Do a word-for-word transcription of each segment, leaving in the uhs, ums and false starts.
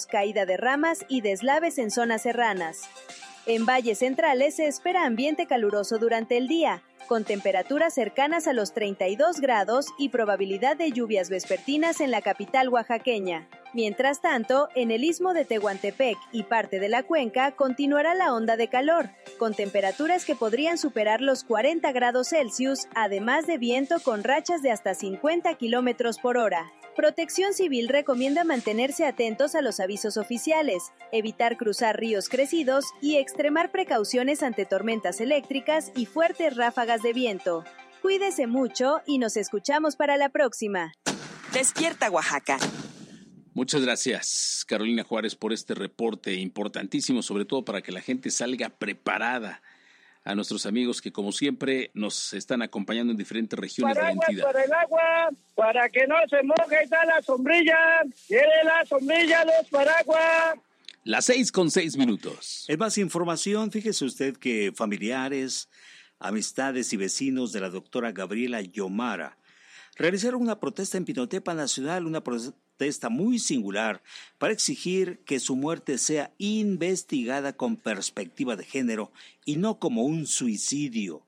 caída de ramas y deslaves en zonas serranas. En valles centrales se espera ambiente caluroso durante el día, con temperaturas cercanas a los treinta y dos grados y probabilidad de lluvias vespertinas en la capital oaxaqueña. Mientras tanto, en el istmo de Tehuantepec y parte de la cuenca continuará la onda de calor, con temperaturas que podrían superar los cuarenta grados Celsius, además de viento con rachas de hasta cincuenta kilómetros por hora. Protección Civil recomienda mantenerse atentos a los avisos oficiales, evitar cruzar ríos crecidos y extremar precauciones ante tormentas eléctricas y fuertes ráfagas de viento. Cuídese mucho y nos escuchamos para la próxima. Despierta, Oaxaca. Muchas gracias, Carolina Juárez, por este reporte importantísimo, sobre todo para que la gente salga preparada. A nuestros amigos que, como siempre, nos están acompañando en diferentes regiones Paraguas de la entidad. Para el agua, para que no se moje, está la sombrilla. Quiere la sombrilla, los paraguas. Las seis con seis minutos. En más información, fíjese usted que familiares, amistades y vecinos de la doctora Gabriela Yomara realizaron una protesta en Pinotepa Nacional, una protesta muy singular para exigir que su muerte sea investigada con perspectiva de género y no como un suicidio.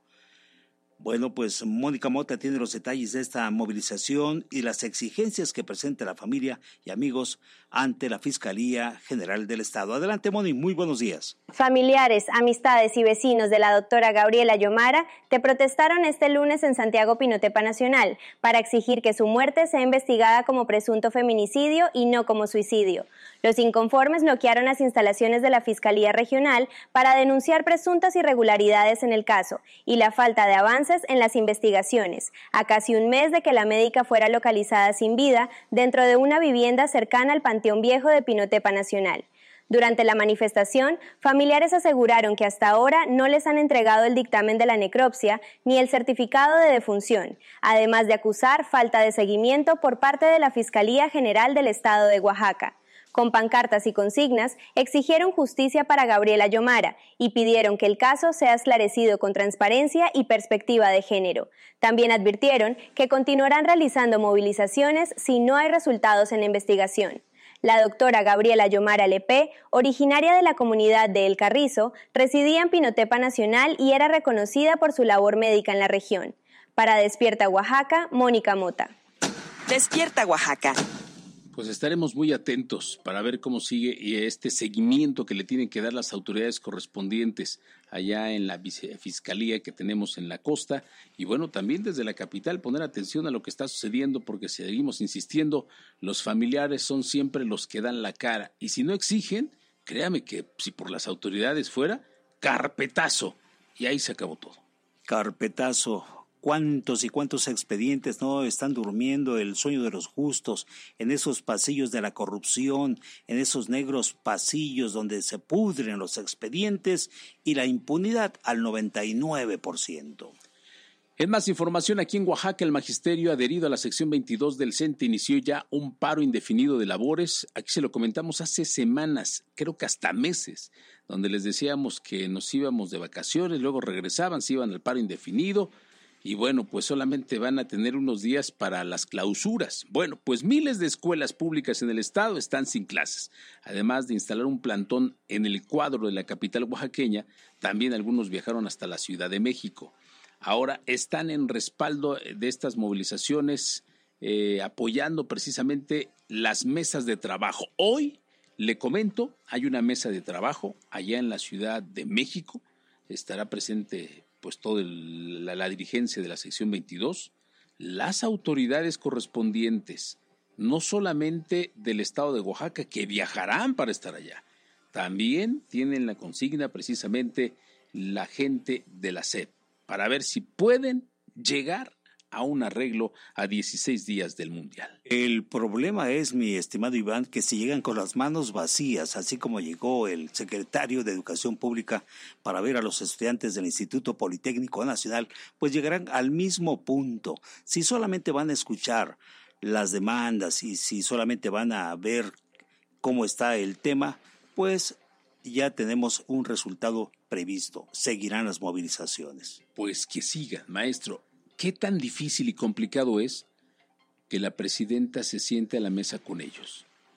Bueno, pues Mónica Mota tiene los detalles de esta movilización y las exigencias que presenta la familia y amigos ante la Fiscalía General del Estado. Adelante, Moni, muy buenos días. Familiares, amistades y vecinos de la doctora Gabriela Yomara te protestaron este lunes en Santiago Pinotepa Nacional para exigir que su muerte sea investigada como presunto feminicidio y no como suicidio. Los inconformes bloquearon las instalaciones de la Fiscalía Regional para denunciar presuntas irregularidades en el caso y la falta de avances en las investigaciones, a casi un mes de que la médica fuera localizada sin vida dentro de una vivienda cercana al Panteón Viejo de Pinotepa Nacional. Durante la manifestación, familiares aseguraron que hasta ahora no les han entregado el dictamen de la necropsia ni el certificado de defunción, además de acusar falta de seguimiento por parte de la Fiscalía General del Estado de Oaxaca. Con pancartas y consignas, exigieron justicia para Gabriela Yomara y pidieron que el caso sea esclarecido con transparencia y perspectiva de género. También advirtieron que continuarán realizando movilizaciones si no hay resultados en la investigación. La doctora Gabriela Yomara Lepé, originaria de la comunidad de El Carrizo, residía en Pinotepa Nacional y era reconocida por su labor médica en la región. Para Despierta Oaxaca, Mónica Mota. Despierta Oaxaca. Pues estaremos muy atentos para ver cómo sigue este seguimiento que le tienen que dar las autoridades correspondientes allá en la Fiscalía que tenemos en la costa y bueno, también desde la capital poner atención a lo que está sucediendo porque seguimos insistiendo, los familiares son siempre los que dan la cara y si no exigen, créame que si por las autoridades fuera, carpetazo y ahí se acabó todo. Carpetazo. ¿Cuántos y cuántos expedientes no están durmiendo el sueño de los justos en esos pasillos de la corrupción, en esos negros pasillos donde se pudren los expedientes y la impunidad al noventa y nueve por ciento? En más información, aquí en Oaxaca, el magisterio adherido a la sección veintidós del C E N T E inició ya un paro indefinido de labores. Aquí se lo comentamos hace semanas, creo que hasta meses, donde les decíamos que nos íbamos de vacaciones, luego regresaban, se iban al paro indefinido. Y bueno, pues solamente van a tener unos días para las clausuras. Bueno, pues miles de escuelas públicas en el estado están sin clases. Además de instalar un plantón en el cuadro de la capital oaxaqueña, también algunos viajaron hasta la Ciudad de México. Ahora están en respaldo de estas movilizaciones, eh, apoyando precisamente las mesas de trabajo. Hoy, le comento, hay una mesa de trabajo allá en la Ciudad de México. Estará presente pues toda la, la dirigencia de la sección veintidós, las autoridades correspondientes, no solamente del estado de Oaxaca, que viajarán para estar allá, también tienen la consigna precisamente la gente de la S E P, para ver si pueden llegar a un arreglo a dieciséis días del Mundial. El problema es, mi estimado Iván, que si llegan con las manos vacías, así como llegó el secretario de Educación Pública para ver a los estudiantes del Instituto Politécnico Nacional, pues llegarán al mismo punto. Si solamente van a escuchar las demandas y si solamente van a ver cómo está el tema, pues ya tenemos un resultado previsto. Seguirán las movilizaciones. Pues que sigan, maestro. ¿Qué tan difícil y complicado es que la presidenta se siente a la mesa con ellos?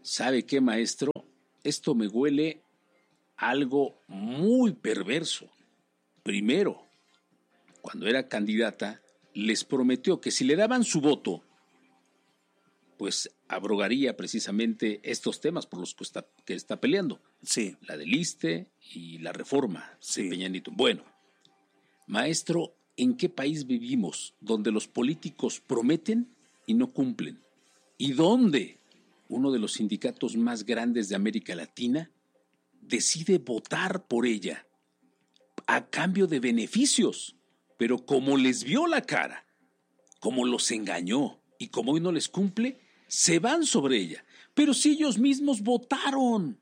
¿Sabe qué, maestro? Esto me huele a algo muy perverso. Primero, cuando era candidata, les prometió que si le daban su voto, pues abrogaría precisamente estos temas por los que está, que está peleando. Sí. La del ISSSTE y la reforma Sí. de Peña Nieto. Bueno, maestro, ¿en qué país vivimos donde los políticos prometen y no cumplen? ¿Y dónde uno de los sindicatos más grandes de América Latina decide votar por ella a cambio de beneficios? Pero como les vio la cara, como los engañó y como hoy no les cumple, se van sobre ella. Pero si ellos mismos votaron,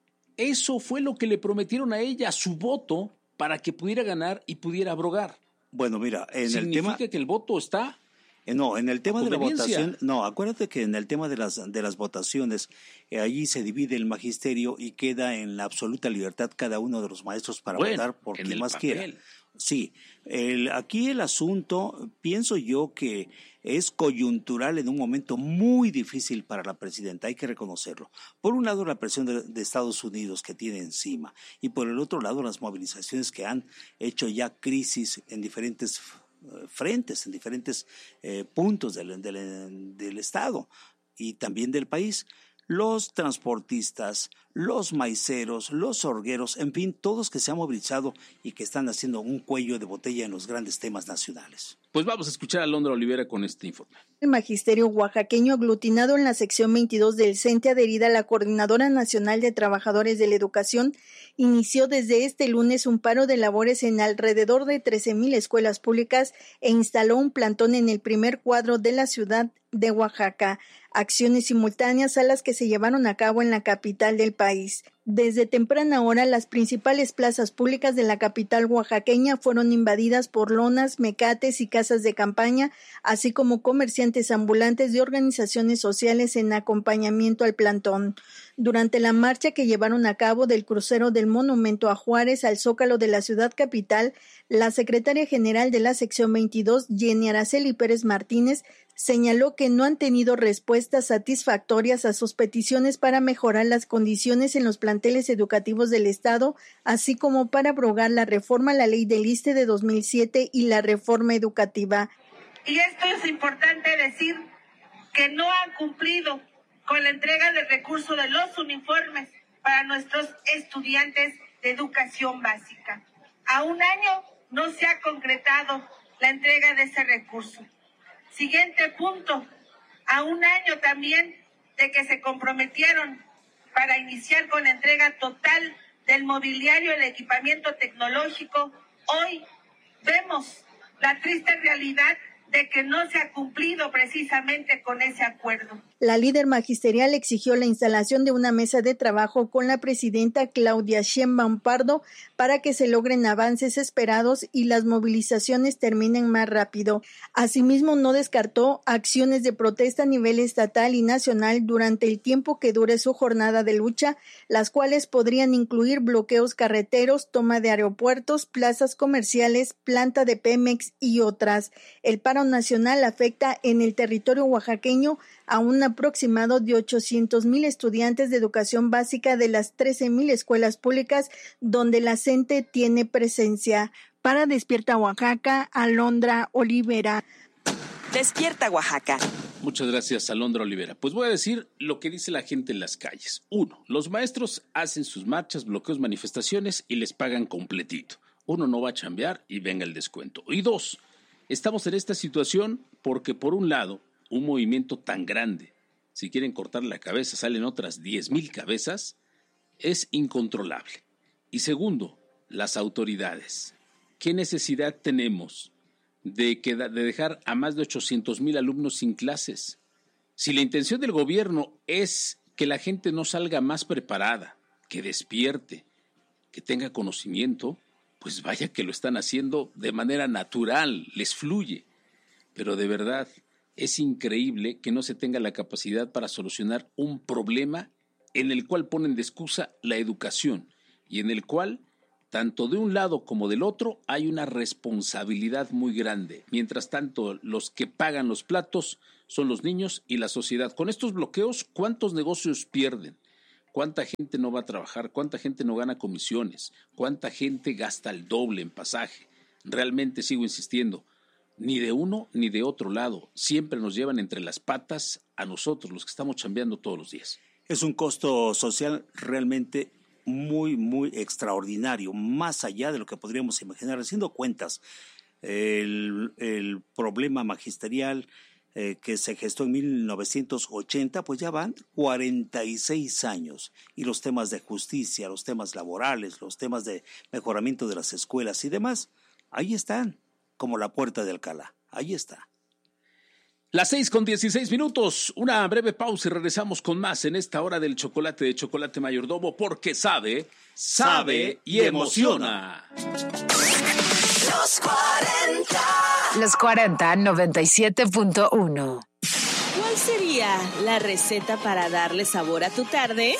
eso fue lo que le prometieron a ella, su voto, para que pudiera ganar y pudiera abrogar. Bueno, mira, en Significa el tema... que el voto está... Eh, No, en el tema de la conveniencia. votación, no, acuérdate que en el tema de las de las votaciones, eh, allí se divide el magisterio y queda en la absoluta libertad cada uno de los maestros para Bueno, votar por en quien el más papel. quiera. Sí, el, aquí el asunto, pienso yo que es coyuntural en un momento muy difícil para la presidenta, hay que reconocerlo. Por un lado, la presión de, de Estados Unidos que tiene encima y por el otro lado, las movilizaciones que han hecho ya crisis en diferentes frentes, en diferentes eh, puntos del, del, del Estado y también del país. Los transportistas, los maiceros, los sorgueros, en fin, todos que se han movilizado y que están haciendo un cuello de botella en los grandes temas nacionales. Pues vamos a escuchar a Alondra Olivera con este informe. El magisterio oaxaqueño aglutinado en la sección veintidós del CENTE, adherida a la Coordinadora Nacional de Trabajadores de la Educación, inició desde este lunes un paro de labores en alrededor de trece mil escuelas públicas e instaló un plantón en el primer cuadro de la ciudad de Oaxaca, acciones simultáneas a las que se llevaron a cabo en la capital del país. Desde temprana hora, las principales plazas públicas de la capital oaxaqueña fueron invadidas por lonas, mecates y casas de campaña, así como comerciantes ambulantes de organizaciones sociales en acompañamiento al plantón. Durante la marcha que llevaron a cabo del crucero del Monumento a Juárez al Zócalo de la ciudad capital, la secretaria general de la sección veintidós, Jenny Araceli Pérez Martínez, señaló que no han tenido respuestas satisfactorias a sus peticiones para mejorar las condiciones en los planteles educativos del Estado, así como para abrogar la reforma a la ley del ISSSTE de dos mil siete y la reforma educativa. Y esto es importante decir que no han cumplido con la entrega del recurso de los uniformes para nuestros estudiantes de educación básica. A un año no se ha concretado la entrega de ese recurso. Siguiente punto, a un año también de que se comprometieron para iniciar con la entrega total del mobiliario y el equipamiento tecnológico, hoy vemos la triste realidad de que no se ha cumplido precisamente con ese acuerdo. La líder magisterial exigió la instalación de una mesa de trabajo con la presidenta Claudia Sheinbaum Pardo para que se logren avances esperados y las movilizaciones terminen más rápido. Asimismo, no descartó acciones de protesta a nivel estatal y nacional durante el tiempo que dure su jornada de lucha, las cuales podrían incluir bloqueos carreteros, toma de aeropuertos, plazas comerciales, planta de Pemex y otras. El paro nacional afecta en el territorio oaxaqueño a un aproximado de ochocientos mil estudiantes de educación básica de las trece mil escuelas públicas donde la CENTE tiene presencia. Para Despierta Oaxaca, Alondra Olivera. Despierta Oaxaca. Muchas gracias, Alondra Olivera. Pues voy a decir lo que dice la gente en las calles. Uno, los maestros hacen sus marchas, bloqueos, manifestaciones y les pagan completito. Uno no va a chambear y venga el descuento. Y dos, estamos en esta situación porque por un lado, un movimiento tan grande, si quieren cortar la cabeza salen otras diez mil cabezas, es incontrolable. Y segundo, las autoridades. ¿Qué necesidad tenemos de, que, de dejar a más de ochocientos mil alumnos sin clases? Si la intención del gobierno es que la gente no salga más preparada, que despierte, que tenga conocimiento, pues vaya que lo están haciendo de manera natural, les fluye. Pero de verdad, es increíble que no se tenga la capacidad para solucionar un problema en el cual ponen de excusa la educación y en el cual, tanto de un lado como del otro, hay una responsabilidad muy grande. Mientras tanto, los que pagan los platos son los niños y la sociedad. Con estos bloqueos, ¿cuántos negocios pierden? ¿Cuánta gente no va a trabajar? ¿Cuánta gente no gana comisiones? ¿Cuánta gente gasta el doble en pasaje? Realmente sigo insistiendo, ni de uno ni de otro lado. Siempre nos llevan entre las patas a nosotros, los que estamos chambeando todos los días. Es un costo social realmente muy, muy extraordinario, más allá de lo que podríamos imaginar. Haciendo cuentas, el, el problema magisterial eh, que se gestó en mil novecientos ochenta, pues ya van cuarenta y seis años. Y los temas de justicia, los temas laborales, los temas de mejoramiento de las escuelas y demás, ahí están, como la puerta de Alcalá. Ahí está. Las seis con dieciséis minutos, una breve pausa y regresamos con más en esta hora del chocolate de Chocolate Mayordomo, porque sabe, sabe y emociona. Los cuarenta. Los cuarenta, noventa y siete punto uno. ¿Cuál sería la receta para darle sabor a tu tarde?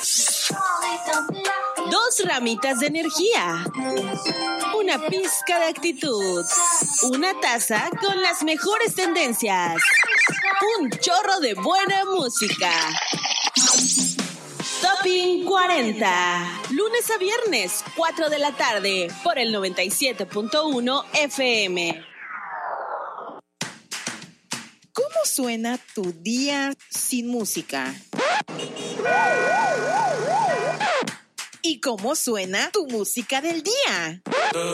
Dos ramitas de energía, una pizca de actitud, una taza con las mejores tendencias, un chorro de buena música. Topping cuarenta, lunes a viernes, cuatro de la tarde, por el noventa y siete punto uno F M. ¿Cómo suena tu día sin música? ¿Y cómo suena tu música del día?